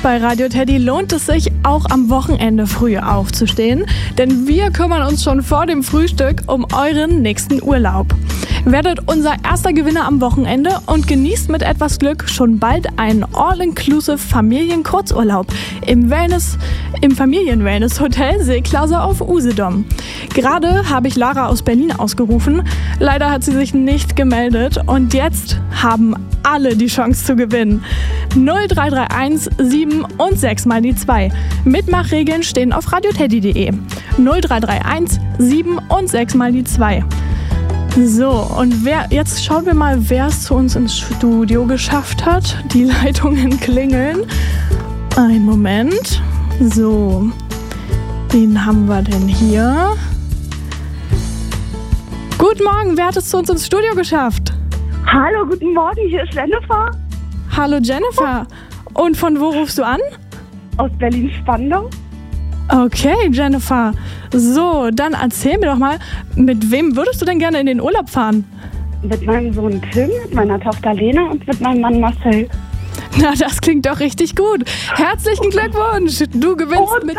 Bei Radio Teddy lohnt es sich, auch am Wochenende früh aufzustehen, denn wir kümmern uns schon vor dem Frühstück um euren nächsten Urlaub. Werdet unser erster Gewinner am Wochenende und genießt mit etwas Glück schon bald einen All-Inclusive Familienkurzurlaub im Familien-Wellness-Hotel Seeklause auf Usedom. Gerade habe ich Lara aus Berlin ausgerufen. Leider hat sie sich nicht gemeldet und jetzt haben alle die Chance zu gewinnen. 0331 7 und 6 mal die 2. Mitmachregeln stehen auf radioteddy.de. 0331 7 und 6 mal die 2. So, und jetzt schauen wir mal, wer es zu uns ins Studio geschafft hat. Die Leitungen klingeln. Einen Moment. So, wen haben wir denn hier? Guten Morgen, wer hat es zu uns ins Studio geschafft? Hallo, guten Morgen, hier ist Jennifer. Hallo Jennifer. Und von wo rufst du an? Aus Berlin-Spandau. Okay, Jennifer. So, dann erzähl mir doch mal, mit wem würdest du denn gerne in den Urlaub fahren? Mit meinem Sohn Tim, mit meiner Tochter Lena und mit meinem Mann Marcel. Na, das klingt doch richtig gut. Herzlichen Glückwunsch. Du gewinnst mit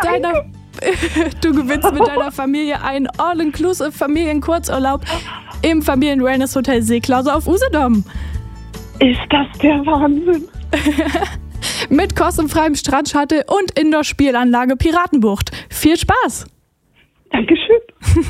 deiner Familie einen All-Inclusive Familienkurzurlaub im Familien-Wellness-Hotel Seeklause auf Usedom. Ist das der Wahnsinn? Mit kostenfreiem Strandshuttle und Indoor-Spielanlage Piratenbucht. Viel Spaß! Dankeschön.